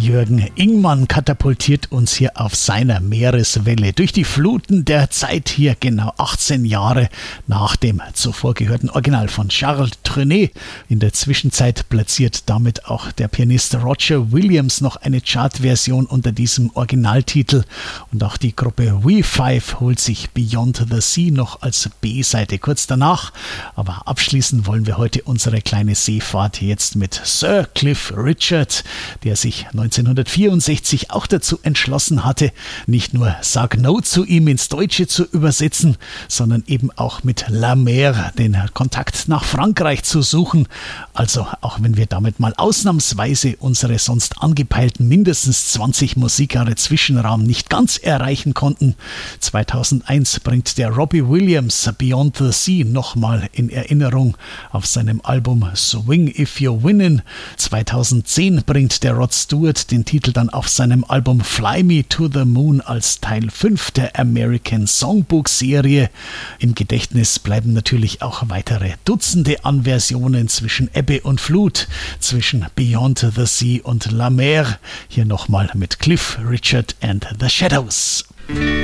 Jürgen Ingmann katapultiert uns hier auf seiner Meereswelle durch die Fluten der Zeit hier genau 18 Jahre nach dem zuvor gehörten Original von Charles Trenet. In der Zwischenzeit platziert damit auch der Pianist Roger Williams noch eine Chartversion unter diesem Originaltitel und auch die Gruppe We5 holt sich Beyond the Sea noch als B-Seite kurz danach. Aber abschließen wollen wir heute unsere kleine Seefahrt jetzt mit Sir Cliff Richard, der sich 1964 auch dazu entschlossen hatte, nicht nur Sag No zu ihm ins Deutsche zu übersetzen, sondern eben auch mit La Mer den Kontakt nach Frankreich zu suchen. Also auch wenn wir damit mal ausnahmsweise unsere sonst angepeilten mindestens 20 Musikjahre Zwischenraum nicht ganz erreichen konnten. 2001 bringt der Robbie Williams Beyond the Sea nochmal in Erinnerung auf seinem Album Swing If You're Winnin'. 2010 bringt der Rod Stewart den Titel dann auf seinem Album Fly Me to the Moon als Teil 5 der American Songbook Serie. Im Gedächtnis bleiben natürlich auch weitere Dutzende an Versionen zwischen Ebbe und Flut, zwischen Beyond the Sea und La Mer. Hier nochmal mit Cliff Richard and the Shadows.